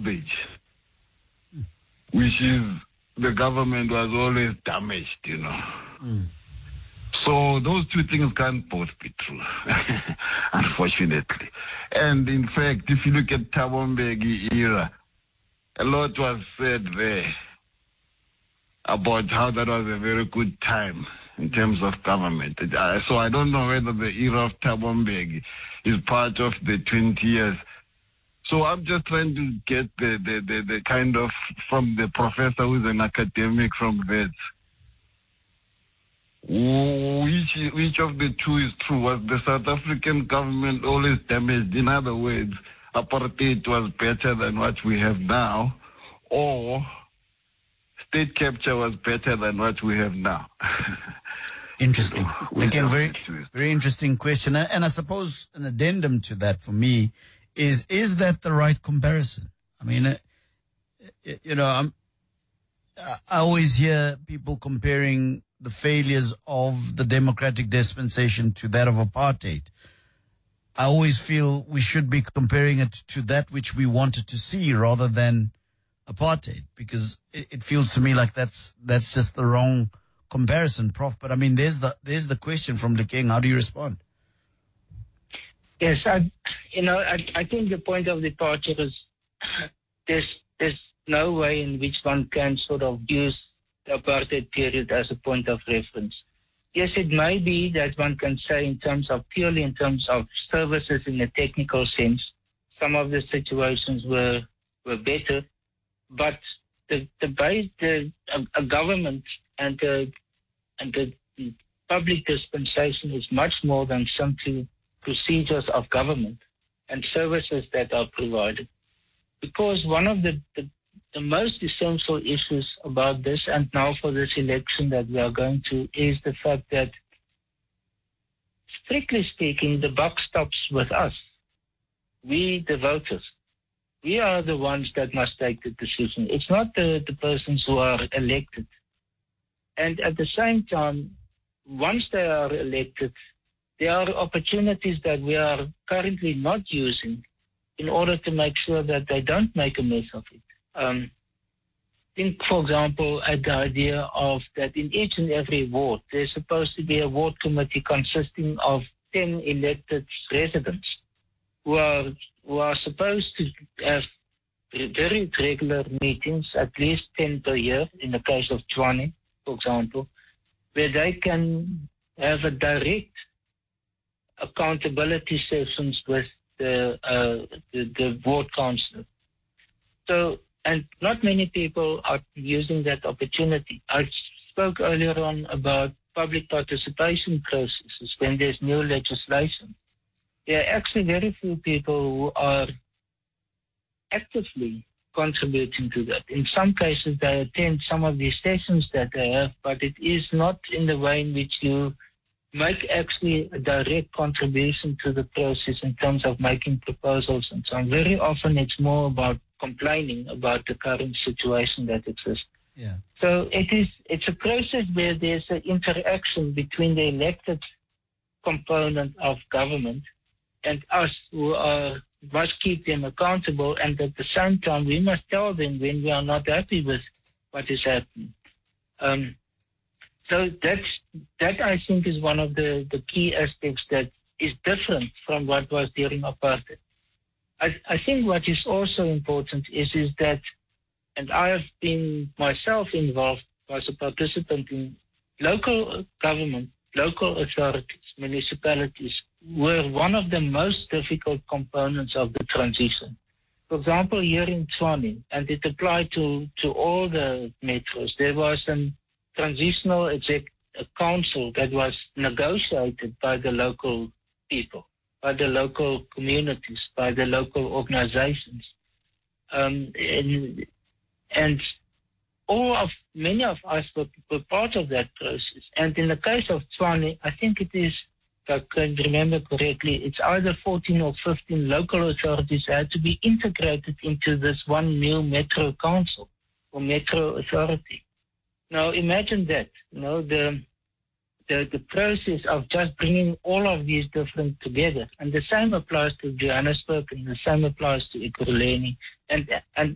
garbage, which is the government was always damaged, So those two things can't both be true, unfortunately. And in fact, if you look at Thabo Mbeki era, a lot was said there about how that was a very good time in terms of government. So I don't know whether the era of Thabo Mbeki is part of the 20 years. So I'm just trying to get the kind of, from the professor who's an academic from Wits, which of the two is true? Was the South African government always damaged? In other words, apartheid was better than what we have now, or state capture was better than what we have now? Interesting. Again, very, very interesting question. And I suppose an addendum to that for me is that the right comparison? I mean, I always hear people comparing the failures of the democratic dispensation to that of apartheid. I always feel we should be comparing it to that which we wanted to see rather than apartheid, because it feels to me like that's just the wrong comparison, Prof. But I mean, there's the question from Lekeng. How do you respond? Yes, I think the point of departure is there's no way in which one can sort of use the apartheid period as a point of reference. Yes, it may be that one can say purely in terms of services in a technical sense, some of the situations were better, but a government and the public dispensation is much more than simply procedures of government and services that are provided. Because one of the most essential issues about this, and now for this election that we are going to, is the fact that, strictly speaking, the buck stops with us. We, the voters. We are the ones that must take the decision. It's not the persons who are elected. And at the same time, once they are elected, there are opportunities that we are currently not using in order to make sure that they don't make a mess of it. Think, for example, at the idea of that in each and every ward, there's supposed to be a ward committee consisting of 10 elected residents who are supposed to have very regular meetings, at least 10 per year, in the case of Tshwane, for example, where they can have a direct accountability sessions with the ward councillor. So, and not many people are using that opportunity. I spoke earlier on about public participation processes when there's new legislation. There are actually very few people who are actively contributing to that. In some cases, they attend some of these sessions that they have, but it is not in the way in which you make actually a direct contribution to the process in terms of making proposals and so on. Very often it's more about complaining about the current situation that exists. Yeah. So it's a process where there's an interaction between the elected component of government and us who must keep them accountable, and at the same time we must tell them when we are not happy with what is happening. So that I think is one of the key aspects that is different from what was during apartheid. I think what is also important is that, and I have been myself involved as a participant in local government, local authorities, municipalities, were one of the most difficult components of the transition. For example, here in Tshwane, and it applied to all the metros, there was a transitional council that was negotiated by the local people, by the local communities, by the local organizations. And many of us were part of that process. And in the case of Tshwane, I think it is, if I can remember correctly, it's either 14 or 15 local authorities had to be integrated into this one new metro council or metro authority. Now imagine that, the process of just bringing all of these different together. And the same applies to Johannesburg, and the same applies to Ekurhuleni. And